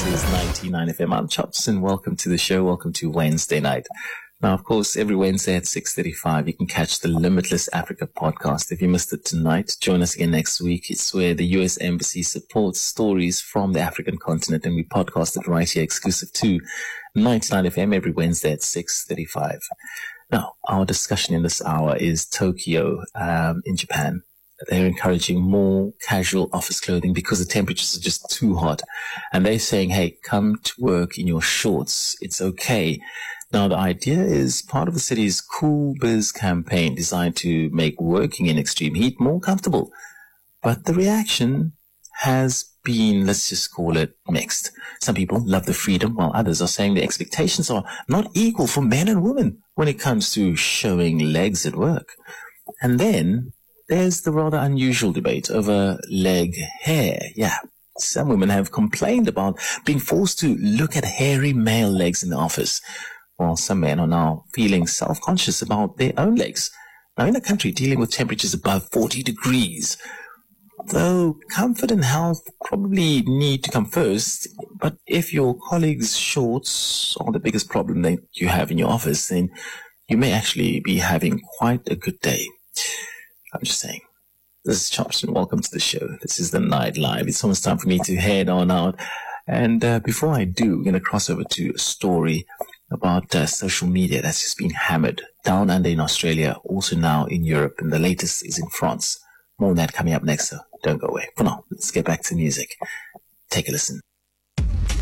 This is 99 FM. I'm Chops and welcome to the show. Welcome to Wednesday night. Now, of course, every Wednesday at 6:35, you can catch the Limitless Africa podcast. If you missed it tonight, join us again next week. It's where the U.S. Embassy supports stories from the African continent, and we podcast it right here exclusive to 99 FM every Wednesday at 6:35. Now, our discussion in this hour is Tokyo in Japan. They're encouraging more casual office clothing because the temperatures are just too hot. And they're saying, hey, come to work in your shorts. It's okay. Now, the idea is part of the city's Cool Biz campaign designed to make working in extreme heat more comfortable. But the reaction has been, let's just call it, mixed. Some people love the freedom, while others are saying the expectations are not equal for men and women when it comes to showing legs at work. And then there's the rather unusual debate over leg hair. Yeah, some women have complained about being forced to look at hairy male legs in the office, while some men are now feeling self-conscious about their own legs. Now, in a country dealing with temperatures above 40 degrees, though comfort and health probably need to come first, but if your colleagues' shorts are the biggest problem that you have in your office, then you may actually be having quite a good day. I'm just saying. This is Chops and welcome to the show. This is the Night Live. It's almost time for me to head on out. And before I do, we're going to cross over to a story about social media that's just been hammered down under in Australia, also now in Europe, and the latest is in France. More on that coming up next, so don't go away. For now, let's get back to music. Take a listen.